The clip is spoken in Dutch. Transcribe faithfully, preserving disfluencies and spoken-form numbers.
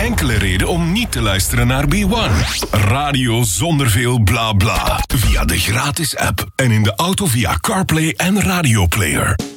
enkele reden om niet te luisteren naar B one. Radio zonder veel bla bla. Via de gratis app en in de auto via CarPlay en Radio Player.